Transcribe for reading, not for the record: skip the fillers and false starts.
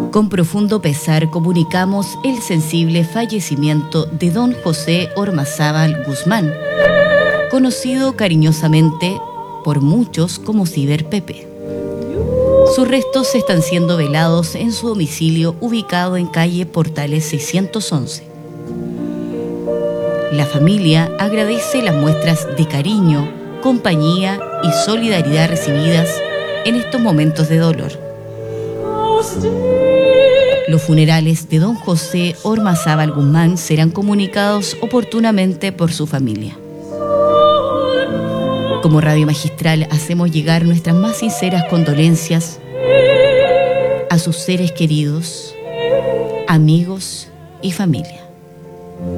Con profundo pesar comunicamos el sensible fallecimiento de don José Ormazábal Guzmán, conocido cariñosamente por muchos como Ciber Pepe. Sus restos están siendo velados en su domicilio ubicado en calle Portales 611. La familia agradece las muestras de cariño, compañía y solidaridad recibidas en estos momentos de dolor. Los funerales de don José Ormazábal Guzmán serán comunicados oportunamente por su familia. Como Radio Magistral hacemos llegar nuestras más sinceras condolencias a sus seres queridos, amigos y familia.